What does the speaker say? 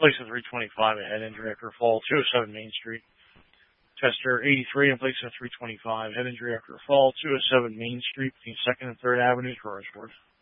place of 325, a head injury after a fall, 207 Main Street. Tester 83 in place of 325, head injury after a fall, 207 Main Street between 2nd and 3rd Avenues, Roseworth.